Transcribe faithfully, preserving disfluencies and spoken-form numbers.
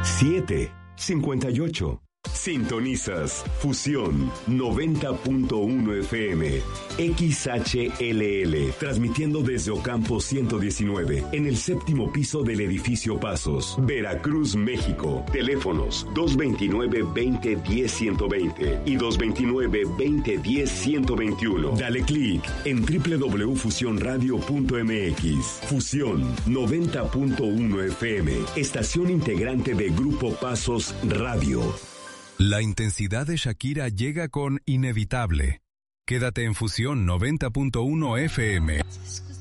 siete cincuenta y ocho. Sintonizas Fusión noventa punto uno F M, X H L L, transmitiendo desde Ocampo ciento diecinueve, en el séptimo piso del edificio Pasos, Veracruz, México. Teléfonos dos veintinueve, veinte, diez, ciento veinte y dos veintinueve, veinte, diez, ciento veintiuno. Dale clic en doble u doble u doble u punto fusión radio punto m x. Fusión noventa punto uno F M, estación integrante de Grupo Pasos Radio. La intensidad de Shakira llega con Inevitable. Quédate en Fusión noventa punto uno F M.